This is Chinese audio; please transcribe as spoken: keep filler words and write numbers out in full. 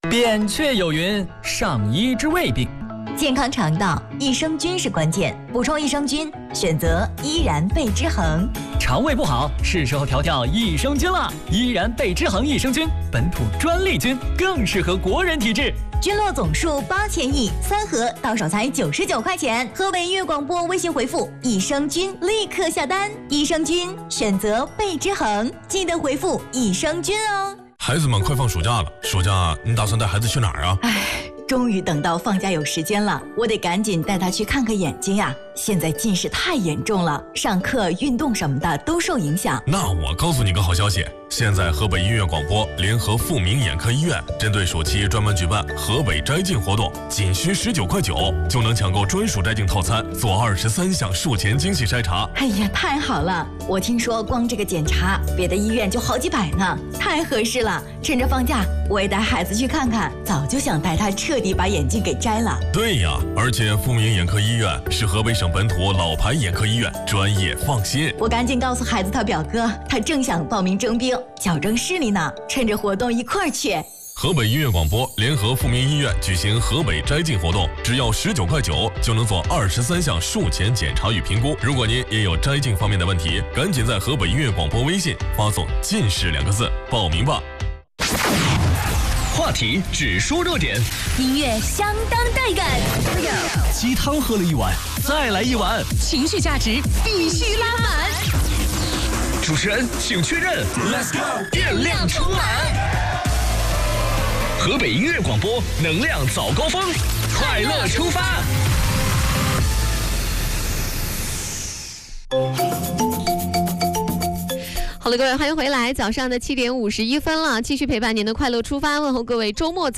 扁鹊有云：上医治未病。 健康肠道，益生菌是关键，补充益生菌，选择依然贝之恒。 肠胃不好，是时候调调益生菌了。依然贝之恒益生菌，本土专利菌，更适合国人体质。 菌落总数八千亿，三盒到手才九十九块钱。河北音乐广播微信回复益生菌，立刻下单。益生菌选择贝之恒，记得回复益生菌哦。 孩子们快放暑假了，暑假你打算带孩子去哪儿啊？ 唉，终于等到放假有时间了，我得赶紧带他去看看眼睛呀。现在近视太严重了，上课、运动什么的都受影响。 那我告诉你个好消息，现在河北音乐广播联合富民眼科医院，针对暑期专门举办河北摘镜活动，仅需十九块九就能抢购专属摘镜套餐，做二十三项术前精细筛查。 哎呀，太好了！我听说光这个检查，别的医院就好几百呢，太合适了。趁着放假，我也带孩子去看看，早就想带他彻底把眼镜给摘了。 对呀，而且富民眼科医院是河北省本土老牌眼科医院，专业放心。 我赶紧告诉孩子他表哥，他正想报名征兵，矫正视力呢，趁着活动一块儿去。 河北音乐广播联合富民医院举行河北摘镜活动，只要十九块九就能做二十三项术前检查与评估。如果您也有摘镜方面的问题，赶紧在河北音乐广播微信发送“近视”两个字报名吧。 话题只说热点， 音乐相当带感， 鸡汤喝了一碗，再来一碗， 情绪价值必须拉满。 主持人请确认 ，Let's go， 电量充满。河北音乐广播能量早高峰，快乐出发。 好了，各位，欢迎回来，早上的七点五十一分了，继续陪伴您的快乐出发，问候各位周末。